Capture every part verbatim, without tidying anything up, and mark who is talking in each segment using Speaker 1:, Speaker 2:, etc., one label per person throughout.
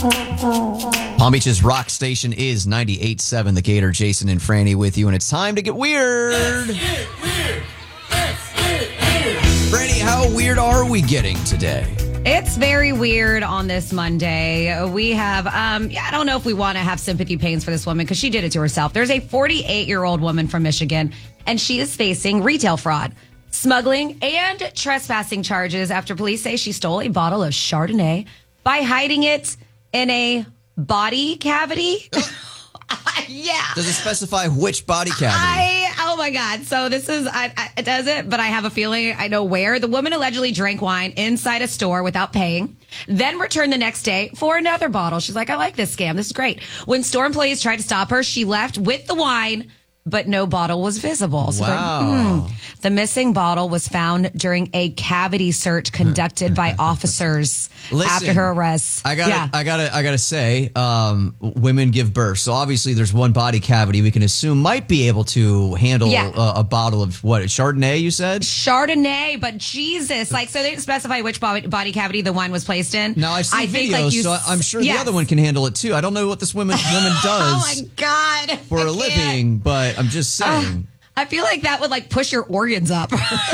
Speaker 1: Palm Beach's rock station is ninety-eight point seven. The Gator, Jason and Franny with you, and it's time to get weird.
Speaker 2: Let's get weird. Let's get weird.
Speaker 1: Franny, how weird are we getting today?
Speaker 3: It's very weird on this Monday. We have, um, yeah, I don't know if we want to have sympathy pains for this woman because she did it to herself. There's a forty-eight-year-old woman from Michigan, and she is facing retail fraud, smuggling, and trespassing charges after police say she stole a bottle of Chardonnay by hiding it in a body cavity. Yeah.
Speaker 1: Does it specify which body cavity?
Speaker 3: I, oh my God. So this is, I, I, it doesn't, but I have a feeling I know where. The woman allegedly drank wine inside a store without paying, then returned the next day for another bottle. She's like, I like this scam. This is great. When store employees tried to stop her, she left with the wine, but no bottle was visible. So
Speaker 1: wow.
Speaker 3: hmm. The missing bottle was found during a cavity search conducted by officers
Speaker 1: Listen,
Speaker 3: after her arrest.
Speaker 1: I gotta,
Speaker 3: yeah.
Speaker 1: I gotta, I gotta say, um, women give birth, so obviously there's one body cavity we can assume might be able to handle
Speaker 3: Yeah.
Speaker 1: a, a bottle of what Chardonnay. You said
Speaker 3: Chardonnay, but Jesus, like so they didn't specify which body, body cavity the wine was placed in.
Speaker 1: Now I've seen
Speaker 3: I
Speaker 1: videos,
Speaker 3: think, like, you,
Speaker 1: so I'm sure
Speaker 3: yes.
Speaker 1: the other one can handle it too. I don't know what this woman woman does
Speaker 3: Oh my God,
Speaker 1: for
Speaker 3: I
Speaker 1: a
Speaker 3: can't.
Speaker 1: living, but I'm just saying.
Speaker 3: Oh, I feel like that would like push your organs up.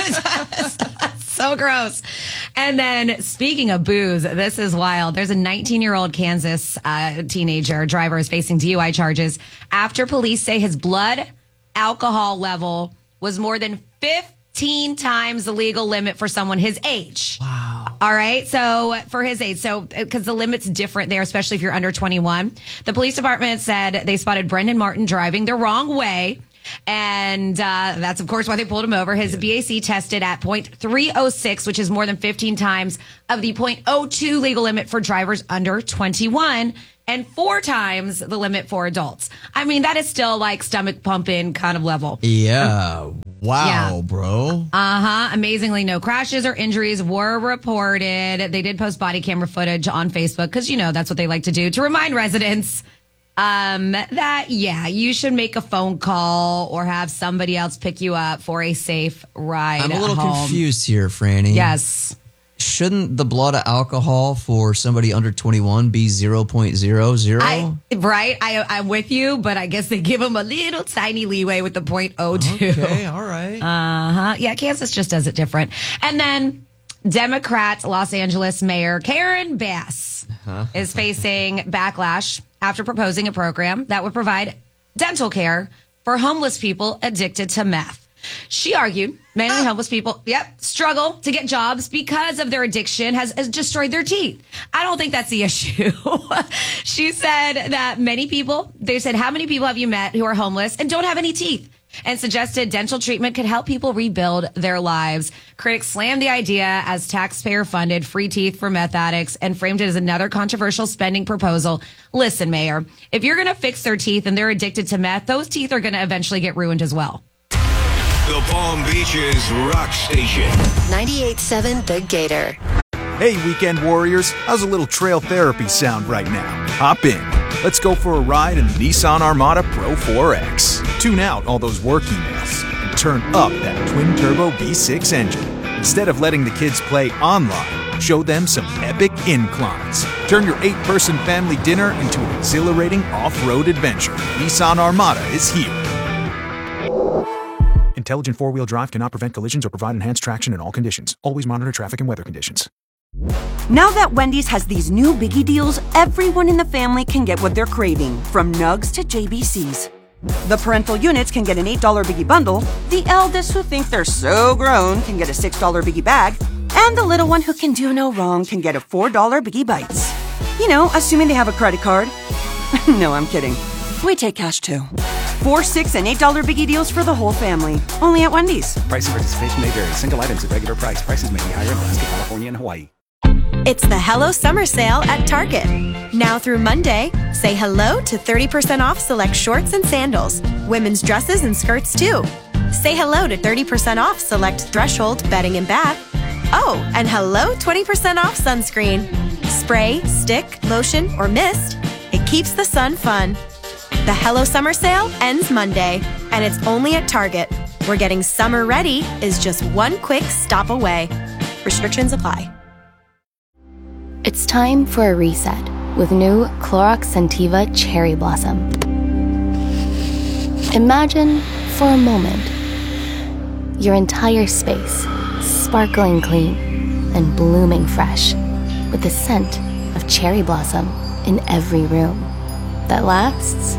Speaker 3: So gross. And then speaking of booze, this is wild. There's a nineteen-year-old Kansas uh, teenager driver is facing D U I charges after police say his blood alcohol level was more than fifteen times the legal limit for someone his age.
Speaker 1: Wow.
Speaker 3: All right. So for his age, so because the limit's different there, especially if you're under twenty-one. The police department said they spotted Brendan Martin driving the wrong way. And uh, that's, of course, why they pulled him over. His yeah. B A C tested at point three oh six, which is more than fifteen times of the point oh two legal limit for drivers under twenty-one and four times the limit for adults. I mean, that is still like stomach pumping kind of level.
Speaker 1: Yeah. Wow,
Speaker 3: Yeah.
Speaker 1: bro.
Speaker 3: Uh-huh. Amazingly, no crashes or injuries were reported. They did post body camera footage on Facebook because, you know, that's what they like to do to remind residents um, that, yeah, you should make a phone call or have somebody else pick you up for a safe ride
Speaker 1: I'm a little
Speaker 3: home.
Speaker 1: confused here, Franny.
Speaker 3: Yes.
Speaker 1: Shouldn't the blood alcohol for somebody under twenty-one be zero point zero zero?
Speaker 3: I, right? I, I'm with you, but I guess they give them a little tiny leeway with the point oh two.
Speaker 1: Okay, all right.
Speaker 3: Uh-huh. Yeah, Kansas just does it different. And then Democrat Los Angeles Mayor Karen Bass uh-huh. is facing backlash after proposing a program that would provide dental care for homeless people addicted to meth. She argued many homeless people, yep, struggle to get jobs because of their addiction has, has destroyed their teeth. I don't think that's the issue. She said that many people, they said, how many people have you met who are homeless and don't have any teeth? And suggested dental treatment could help people rebuild their lives. Critics slammed the idea as taxpayer-funded free teeth for meth addicts and framed it as another controversial spending proposal. Listen, Mayor, if you're going to fix their teeth and they're addicted to meth, those teeth are going to eventually get ruined as well.
Speaker 2: The Palm Beaches Rock Station.
Speaker 4: ninety-eight point seven The Gator.
Speaker 5: Hey, weekend warriors, how's a little trail therapy sound right now? Hop in. Let's go for a ride in the Nissan Armada Pro four X. Tune out all those work emails and turn up that twin-turbo V six engine. Instead of letting the kids play online, show them some epic inclines. Turn your eight-person family dinner into an exhilarating off-road adventure. Nissan Armada is here. Intelligent four-wheel drive cannot prevent collisions or provide enhanced traction in all conditions. Always monitor traffic and weather conditions.
Speaker 6: Now that Wendy's has these new biggie deals, everyone in the family can get what they're craving, from Nugs to J B Cs. The parental units can get an eight dollar biggie bundle, the eldest who think they're so grown can get a six dollar biggie bag, and the little one who can do no wrong can get a four dollar biggie bites. You know, assuming they have a credit card. No, I'm kidding. We take cash too. Four, six, and eight dollar biggie deals for the whole family. Only at Wendy's.
Speaker 7: Price and participation may vary. Single items at regular price. Prices may be higher in Alaska, California, and Hawaii.
Speaker 8: It's the Hello Summer Sale at Target. Now through Monday, say hello to thirty percent off select shorts and sandals. Women's dresses and skirts too. Say hello to thirty percent off select Threshold bedding and bath. Oh, and hello twenty percent off sunscreen. Spray, stick, lotion, or mist. It keeps the sun fun. The Hello Summer Sale ends Monday, and it's only at Target, where getting summer ready is just one quick stop away. Restrictions apply.
Speaker 9: It's time for a reset.
Speaker 4: with new Clorox Scentiva Cherry Blossom. Imagine, for a moment, your entire space sparkling clean and blooming fresh with the scent of cherry blossom in every room that lasts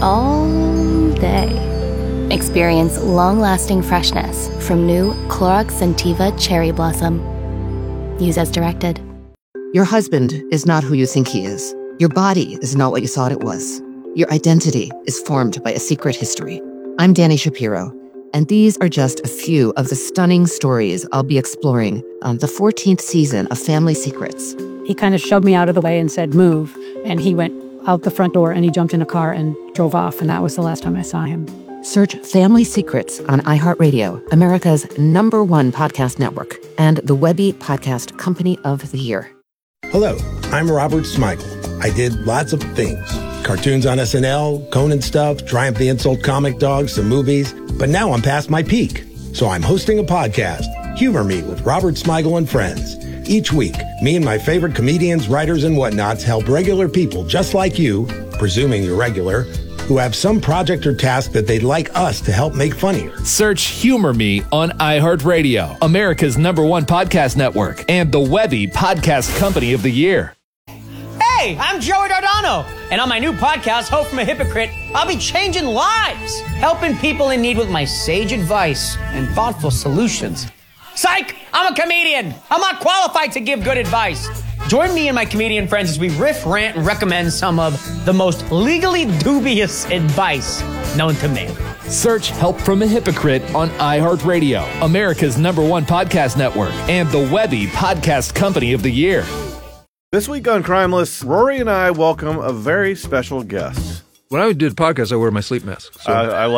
Speaker 4: all day. Experience long-lasting freshness from new Clorox Scentiva Cherry Blossom. Use as directed.
Speaker 9: Your husband is not who you think he is. Your body is not what you thought it was. Your identity is formed by a secret history. I'm Danny Shapiro, and these are just a few of the stunning stories I'll be exploring on the fourteenth season of Family Secrets.
Speaker 10: He kind of shoved me out of the way and said, move. And he went out the front door and he jumped in a car and drove off. And that was the last time I saw him.
Speaker 9: Search Family Secrets on iHeartRadio, America's number one podcast network, and the Webby Podcast Company of the Year.
Speaker 11: Hello, I'm Robert Smigel. I did lots of things. Cartoons on S N L, Conan stuff, Triumph the Insult Comic Dog, some movies. But now I'm past my peak. So I'm hosting a podcast, Humor Me with Robert Smigel and Friends. Each week, me and my favorite comedians, writers, and whatnots help regular people just like you, presuming you're regular, who have some project or task that they'd like us to help make funnier.
Speaker 12: Search Humor Me on iHeartRadio, America's number one podcast network, and the Webby Podcast Company of the Year.
Speaker 13: Hey, I'm Joey Dardano, and on my new podcast, Hope from a Hypocrite, I'll be changing lives, helping people in need with my sage advice and thoughtful solutions. Psych! I'm a comedian. I'm not qualified to give good advice. Join me and my comedian friends as we riff, rant, and recommend some of the most legally dubious advice known to man.
Speaker 12: Search Help from a Hypocrite on iHeartRadio, America's number one podcast network, and the Webby Podcast Company of the Year.
Speaker 14: This week on Crimeless, Rory and I welcome a very special guest.
Speaker 15: When I do the podcast, I wear my sleep mask. So.
Speaker 14: Uh, I